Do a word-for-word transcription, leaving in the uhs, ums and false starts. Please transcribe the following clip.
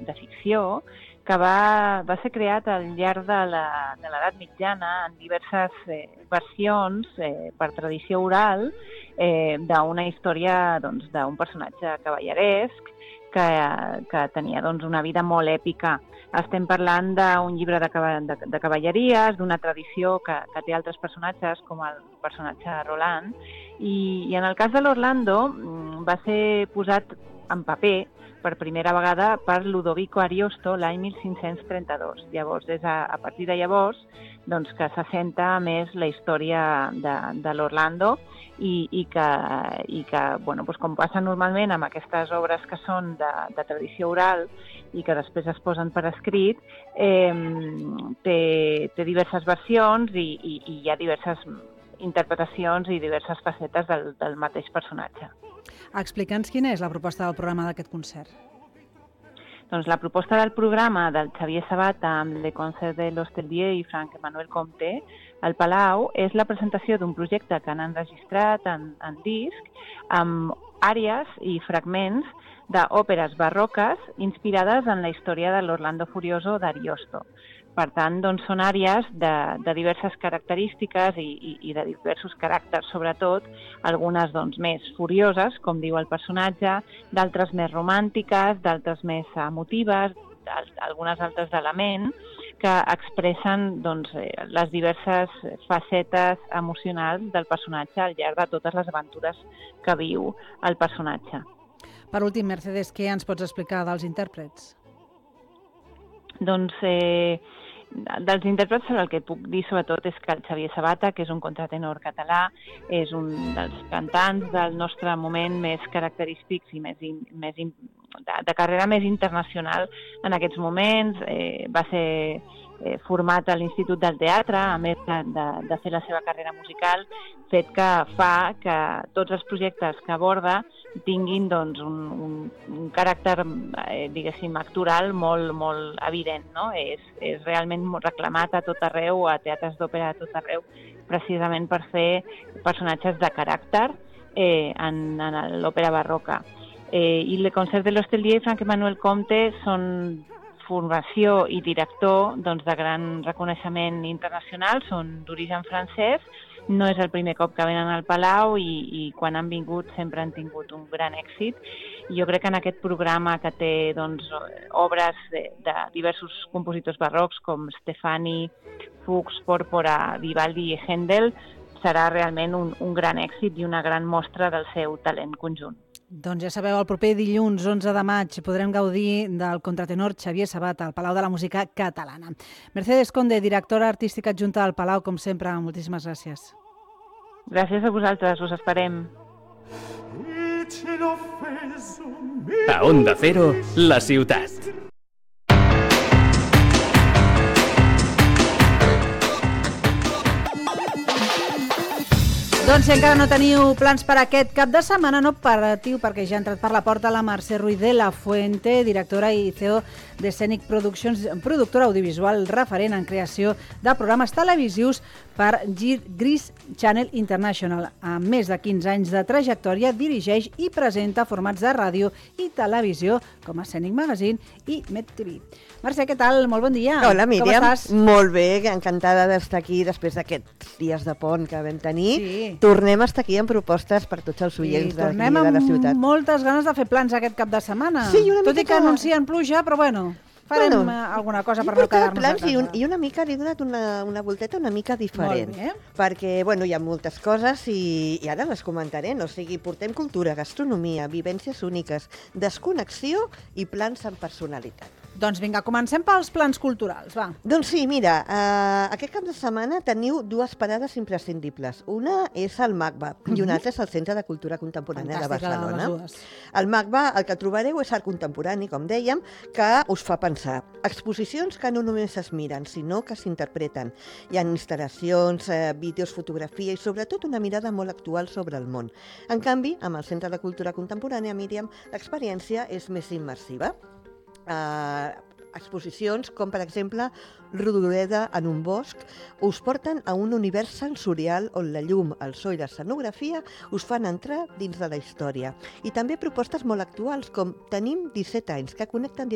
de ficció que va, va ser creat al llarg de l'edat mitjana en diverses eh, versions eh, per tradició oral eh, d'una història doncs, d'un personatge cavalleresc que, que tenia doncs, una vida molt èpica. Estem parlant d'un llibre de, de, de cavalleries, d'una tradició que, que té altres personatges, com el personatge Roland, i, i en el cas de l'Orlando va ser posat en paper per primera vegada per Ludovico Ariosto l'any mil cinc-cents trenta-dos. Llavors, és a, a partir de llavors doncs, que s'assenta més la història de, de l'Orlando i, i que, i que bueno, doncs, com passa normalment amb aquestes obres que són de, de tradició oral i que després es posen per escrit, eh, té, té diverses versions i, i, i hi ha diverses interpretacions i diverses facetes del, del mateix personatge. Explica'ns quina és la proposta del programa d'aquest concert. Doncs la proposta del programa del Xavier Sabata amb Le Concert de l'Hostelier i Frank Emmanuel Comte al Palau és la presentació d'un projecte que han enregistrat en, en disc amb àries i fragments d'òperes barroques inspirades en la història de l'Orlando Furioso d'Ariosto. Per tant, doncs, són àrees de, de diverses característiques i, i, i de diversos caràcters, sobretot, algunes doncs, més furioses, com diu el personatge, d'altres més romàntiques, d'altres més emotives, algunes altres d'element, que expressen doncs, les diverses facetes emocionals del personatge al llarg de totes les aventures que viu el personatge. Per últim, Mercedes, què ens pots explicar dels intèrprets? Doncs eh, dels intèrprets el que puc dir sobretot és que el Xavier Sabata, que és un contratenor català, és un dels cantants del nostre moment més característics i més, in, més in, de, de carrera més internacional en aquests moments. Eh, va ser eh, format a l'Institut del Teatre, a més de, de, de fer la seva carrera musical, fet que fa que tots els projectes que aborda tinguin doncs, un, un, un caràcter, eh, diguéssim, actoral molt, molt evident, no? És, és realment reclamat a tot arreu, a teatres d'òpera a tot arreu, precisament per fer personatges de caràcter eh, en, en l'òpera barroca. Eh, I Le Concert de l'Hostelier i Frank Emmanuel Comte són formació i director doncs, de gran reconeixement internacional, són d'origen francès. No és el primer cop que venen al Palau i, i quan han vingut sempre han tingut un gran èxit. Jo crec que en aquest programa que té doncs, obres de, de diversos compositors barrocs com Stefani, Fuchs, Pòrpora, Vivaldi i Händel serà realment un, un gran èxit i una gran mostra del seu talent conjunt. Doncs ja sabeu, el proper dilluns onze de maig podrem gaudir del contratenor Xavier Sabata al Palau de la Música Catalana. Mercedes Conde, directora artística adjunta al Palau, com sempre, moltíssimes gràcies. Gràcies a vosaltres, us esperem. A Onda Cero, la ciutat. Doncs si encara no teniu plans per aquest cap de setmana, no patiu, perquè ja ha entrat per la porta la Mercè Ruiz de la Fuente, directora i C E O de Scenic Productions, productora audiovisual referent en creació de programes televisius per Gris Channel International. Amb més de quinze anys de trajectòria, dirigeix i presenta formats de ràdio i televisió com a Scenic Magazine i Met T V. Mercè, què tal? Molt bon dia. Hola, Míriam. Com estàs? Molt bé, encantada d'estar aquí després d'aquests dies de pont que vam tenir. Sí. Tornem a estar aquí amb propostes per tots els oients sí, de, de la ciutat. Tornem amb moltes ganes de fer plans aquest cap de setmana. Sí, una Tot i que mica... anuncien pluja, però bueno, farem bueno, alguna cosa per no quedar-nos a casa. I, un, I una mica li he donat una, una volteta una mica diferent. Molt bé. Perquè, bueno, hi ha moltes coses i, i ara les comentaré. O sigui, portem cultura, gastronomia, vivències úniques, desconnexió i plans amb personalitat. Doncs vinga, comencem pels plans culturals, va. Doncs sí, mira, uh, aquest cap de setmana teniu dues parades imprescindibles. Una és el MACBA uh-huh. i una altra és el Centre de Cultura Contemporània Fantàstica, de Barcelona. de les dues. El MACBA, el que trobareu és art contemporani, com dèiem, que us fa pensar. Exposicions que no només es miren, sinó que s'interpreten. Hi ha instal·lacions, eh, vídeos, fotografia i sobretot una mirada molt actual sobre el món. En canvi, amb el Centre de Cultura Contemporània, Míriam, l'experiència és més immersiva. Uh, exposicions com, per exemple, Rodoreda en un bosc, us porten a un univers sensorial on la llum, el so i l'escenografia us fan entrar dins de la història. I també propostes molt actuals com Tenim disset anys, que connecten